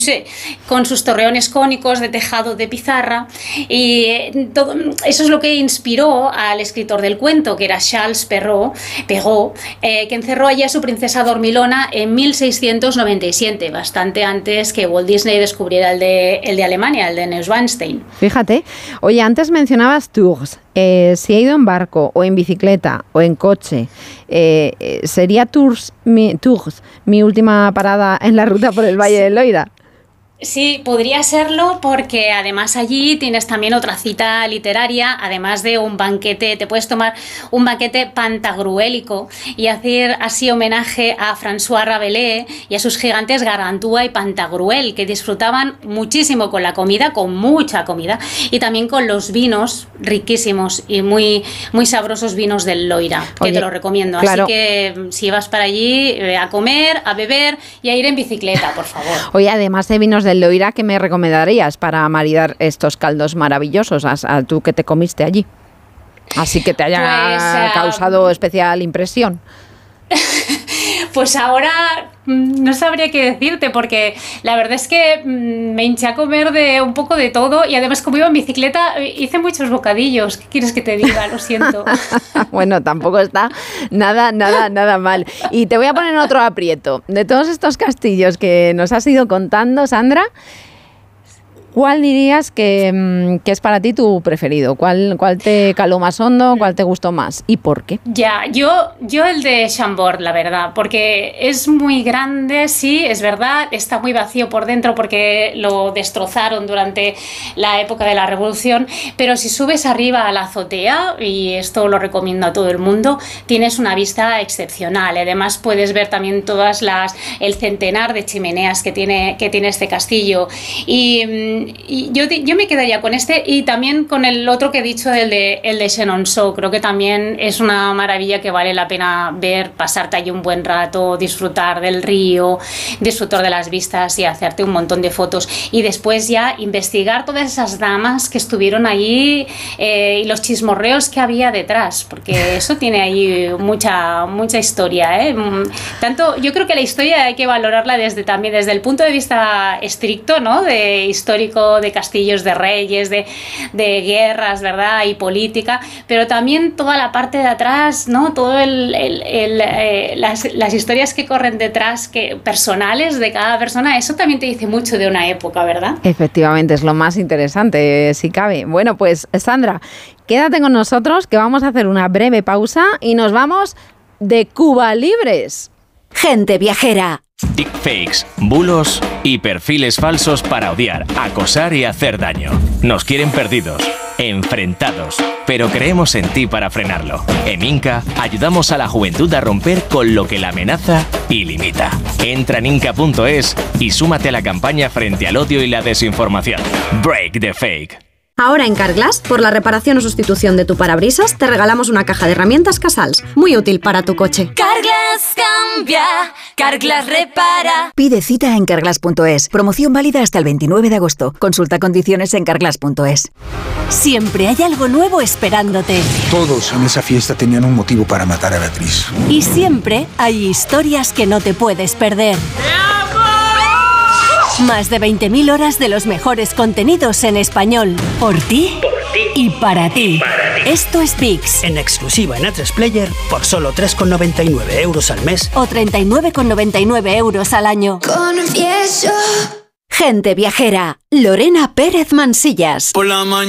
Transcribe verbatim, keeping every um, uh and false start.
con sus torreones cónicos de tejado de pizarra, y todo eso es lo que inspiró al escritor del cuento, que era Charles Perrault, Perrault eh, que encerró allí a su princesa dormilona en mil seiscientos noventa y siete, bastante antes que Walt Disney descubriera el de, el de Alemania, el de Neuschwanstein. Fíjate, oye, antes mencionabas Tours. Eh, si he ido en barco o en bicicleta o en coche, eh, ¿sería Tours mi, Tours mi última parada en la ruta por el Valle del Loira? Sí, podría serlo, porque además allí tienes también otra cita literaria, además de un banquete. Te puedes tomar un banquete pantagruélico y hacer así homenaje a François Rabelais y a sus gigantes Gargantua y Pantagruel, que disfrutaban muchísimo con la comida, con mucha comida, y también con los vinos riquísimos y muy, muy sabrosos vinos del Loira, que Oye, te lo recomiendo. Claro. Así que si vas para allí a comer, a beber y a ir en bicicleta, por favor. Oye, además de vinos del Loira, ¿qué me recomendarías para maridar estos caldos maravillosos a, a tú que te comiste allí? Así que te haya pues, uh, causado especial impresión. Pues ahora no sabría qué decirte, porque la verdad es que me hinché a comer de un poco de todo, y además, como iba en bicicleta, hice muchos bocadillos. ¿Qué quieres que te diga? Lo siento. Bueno, tampoco está nada, nada, nada mal. Y te voy a poner otro aprieto. De todos estos castillos que nos has ido contando, Sandra, ¿cuál dirías que, que es para ti tu preferido? ¿Cuál, cuál te caló más hondo? ¿Cuál te gustó más? ¿Y por qué? Ya, yo, yo el de Chambord, la verdad, porque es muy grande, sí, es verdad, está muy vacío por dentro porque lo destrozaron durante la época de la Revolución, pero si subes arriba a la azotea, y esto lo recomiendo a todo el mundo, tienes una vista excepcional. Además puedes ver también todas las, el centenar de chimeneas que tiene, que tiene este castillo, y Y yo, yo me quedaría con este, y también con el otro que he dicho, el de, el de Chenonceau. Creo que también es una maravilla que vale la pena ver, pasarte allí un buen rato, disfrutar del río, disfrutar de las vistas y hacerte un montón de fotos. Y después ya investigar todas esas damas que estuvieron allí, eh, y los chismorreos que había detrás, porque eso tiene ahí mucha, mucha historia, ¿eh? Tanto, yo creo que la historia hay que valorarla desde, también desde el punto de vista estricto, ¿no? De histórico, de castillos de reyes, de, de guerras, ¿verdad? Y política, pero también toda la parte de atrás, ¿no? Todo el, el, el, eh, las, las historias que corren detrás, que, personales de cada persona, eso también te dice mucho de una época, ¿verdad? Efectivamente, es lo más interesante, si cabe. Bueno, pues Sandra, quédate con nosotros, que vamos a hacer una breve pausa y nos vamos de Cuba Libres. Gente viajera. Deepfakes, bulos y perfiles falsos para odiar, acosar y hacer daño. Nos quieren perdidos, enfrentados, pero creemos en ti para frenarlo. En Inca ayudamos a la juventud a romper con lo que la amenaza y limita. Entra en inca punto es y súmate a la campaña frente al odio y la desinformación. Break the fake. Ahora en Carglass, por la reparación o sustitución de tu parabrisas, te regalamos una caja de herramientas Casals, muy útil para tu coche. Carglass cambia, Carglass repara. Pide cita en carglass punto es. Promoción válida hasta el veintinueve de agosto. Consulta condiciones en carglass punto es. Siempre hay algo nuevo esperándote. Todos en esa fiesta tenían un motivo para matar a Beatriz. Y siempre hay historias que no te puedes perder. Más de veinte mil horas de los mejores contenidos en español. Por ti, por ti y para ti. para ti. Esto es VIX. En exclusiva en A tres Player por solo tres con noventa y nueve euros al mes. O treinta y nueve con noventa y nueve euros al año. Confieso. Gente viajera. Lorena Pérez Mansillas. Por la mañana.